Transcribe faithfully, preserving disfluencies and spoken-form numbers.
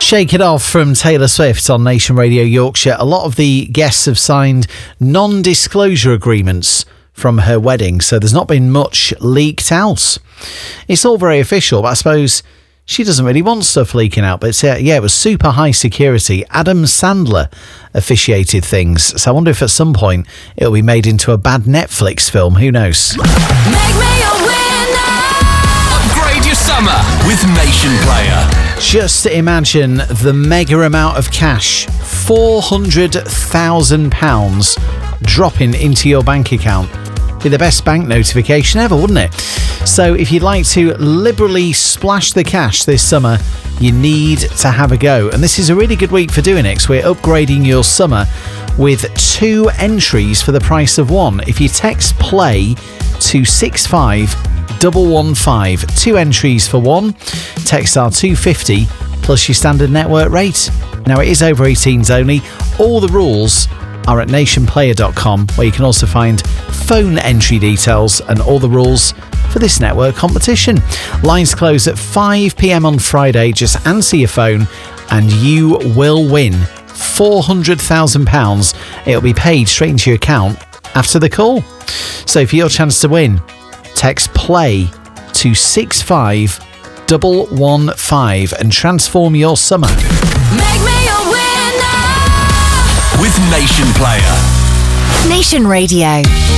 Shake It Off from Taylor Swift on Nation Radio Yorkshire. A lot of the guests have signed non-disclosure agreements from her wedding, so there's not been much leaked out. It's all very official, but I suppose she doesn't really want stuff leaking out. But it's, uh, yeah, it was super high security. Adam Sandler officiated things, so I wonder if at some point it'll be made into a bad Netflix film. Who knows? Make me a winner. Upgrade your summer with Nation Player. Just imagine the mega amount of cash, four hundred thousand pounds dropping into your bank account. Be the best bank notification ever, wouldn't it? So if you'd like to liberally splash the cash this summer, you need to have a go. And this is a really good week for doing it, because we're upgrading your summer with two entries for the price of one. If you text PLAY to six five one one five, two entries for one. Text are two fifty plus your standard network rate. Now, it is over eighteens only. All the rules are at nation player dot com, where you can also find phone entry details and all the rules for this network competition. Lines close at five p.m. on Friday. Just answer your phone and you will win four hundred thousand pounds. It'll be paid straight into your account after the call. So for your chance to win, text PLAY to six five one one five and transform your summer. Make me a winner with Nation Player. Nation Radio.